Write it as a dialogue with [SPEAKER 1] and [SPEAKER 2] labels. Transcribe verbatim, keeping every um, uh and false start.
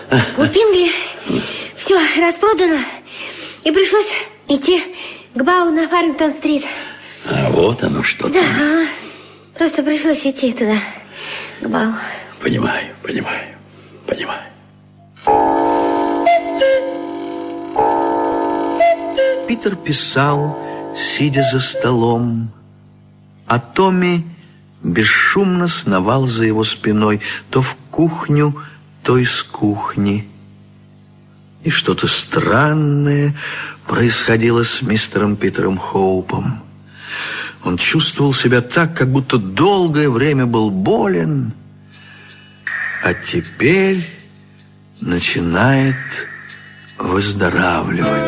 [SPEAKER 1] У Пингли все распродано. И пришлось идти к Бау на Фаррингтон-стрит.
[SPEAKER 2] А вот оно что-то.
[SPEAKER 1] Да, просто пришлось идти туда, к Бау.
[SPEAKER 2] Понимаю, понимаю, понимаю.
[SPEAKER 3] Питер писал, сидя за столом, а Томми бесшумно сновал за его спиной то в кухню, то из кухни. И что-то странное происходило с мистером Питером Хоупом. Он чувствовал себя так, как будто долгое время был болен, а теперь начинает выздоравливать.